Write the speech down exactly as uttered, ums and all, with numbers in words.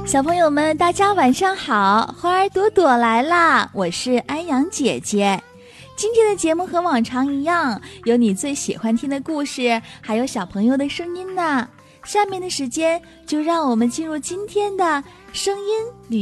小朋友们大家晚上好，花儿朵朵来啦，我是安阳姐姐。今天的节目和往常一样，有你最喜欢听的故事，还有小朋友的声音呢。下面的时间就让我们进入今天的声音旅